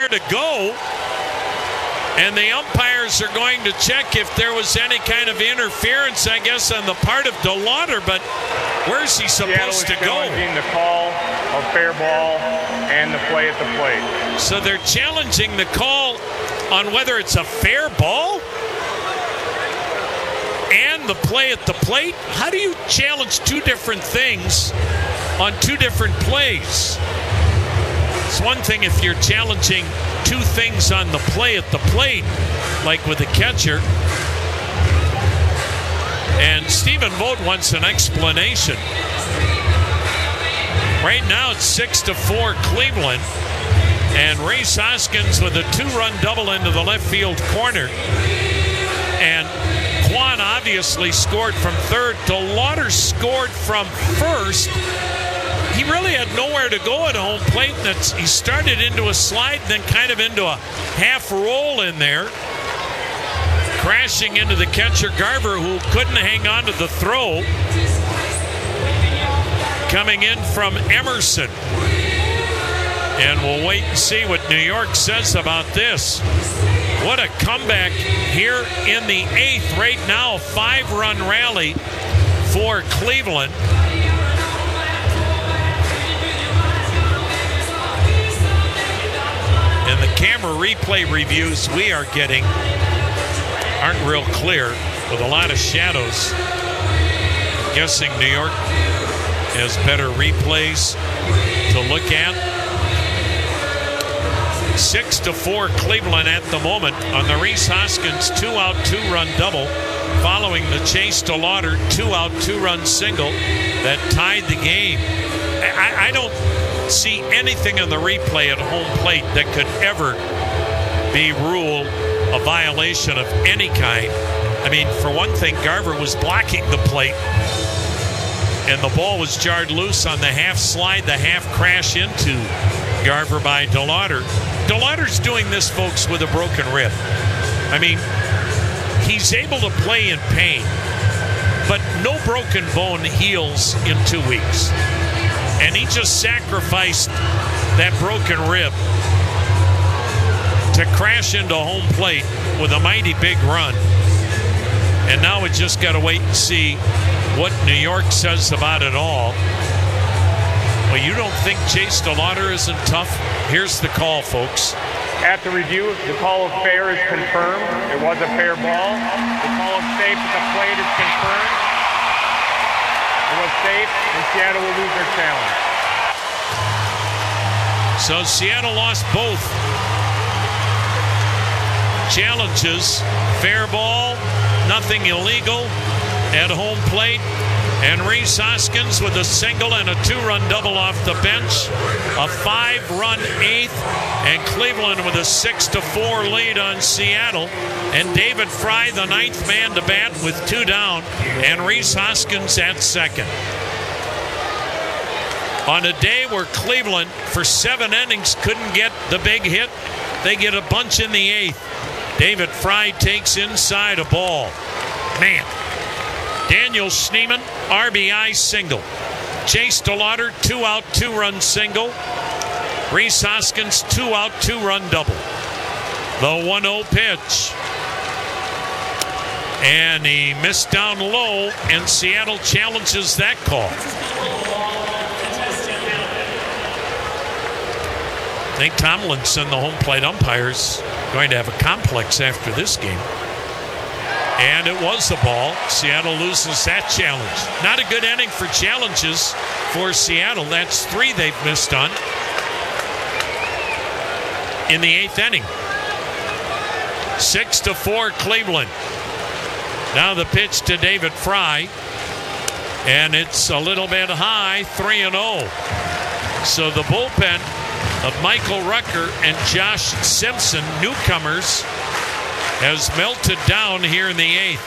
nowhere to go. And the umpires are going to check if there was any kind of interference, I guess, on the part of DeLauder. But where's he supposed to go? Challenging the call of fair ball and the play at the plate. So they're challenging the call on whether it's a fair ball and the play at the plate. How do you challenge two different things on two different plays? It's one thing if you're challenging two things on the play at the plate, like with the catcher. And Stephen Vogt wants an explanation. Right now it's 6-4 Cleveland. And Rhys Hoskins with a two-run double into the left field corner. And Kwan obviously scored from third. DeLauder scored from first. He really had nowhere to go at home plate. He started into a slide and then kind of into a half roll in there. Crashing into the catcher Garver, who couldn't hang on to the throw. Coming in from Emerson. And we'll wait and see what New York says about this. What a comeback here in the eighth. Right now, a 5-run rally for Cleveland. And the camera replay reviews we are getting aren't real clear, with a lot of shadows. I'm guessing New York has better replays to look at. 6-4 Cleveland at the moment on the Rhys Hoskins 2-out, 2-run double, following the Chase DeLauder 2-out, 2-run single that tied the game. I don't see anything on the replay at home plate that could ever be ruled a violation of any kind. I mean, for one thing, Garver was blocking the plate, and the ball was jarred loose on the half slide, the half crash into Garver by DeLauder. DeLauder's doing this, folks, with a broken rib. I mean, he's able to play in pain, but no broken bone heals in 2 weeks. And he just sacrificed that broken rib to crash into home plate with a mighty big run. And now we just got to wait and see what New York says about it all. Well, you don't think Chase DeLauder isn't tough? Here's the call, folks. At the review, the call of fair is confirmed. It was a fair ball. The call of safe at the plate is confirmed. It was safe, and Seattle will lose their challenge. So Seattle lost both challenges. Fair ball, nothing illegal at home plate. And Rhys Hoskins with a single and a 2-run double off the bench. A 5-run eighth. And Cleveland with a 6-4 lead on Seattle. And David Fry, the ninth man to bat with 2 down. And Rhys Hoskins at second. On a day where Cleveland, for 7 innings, couldn't get the big hit, they get a bunch in the eighth. David Fry takes inside a ball. Man. Daniel Schneemann, RBI single. Chase DeLauder, 2-out, 2-run single. Rhys Hoskins, 2-out, 2-run double. The 1-0 pitch. And he missed down low, and Seattle challenges that call. I think Tomlinson, the home plate umpire, is going to have a complex after this game. And it was the ball. Seattle loses that challenge. Not a good inning for challenges for Seattle. That's 3 they've missed on in the 8th inning. 6-4 Cleveland. Now the pitch to David Fry. And it's a little bit high, 3-0. So the bullpen of Michael Rucker and Josh Simpson, newcomers, has melted down here in the 8th.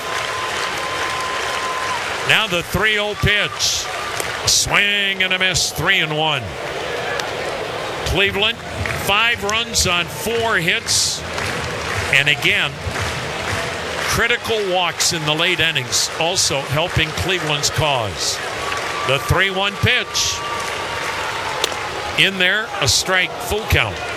Now the 3-0 pitch. Swing and a miss, 3-1. Cleveland, 5 runs on 4 hits. And again, critical walks in the late innings, also helping Cleveland's cause. The 3-1 pitch. In there, a strike, full count.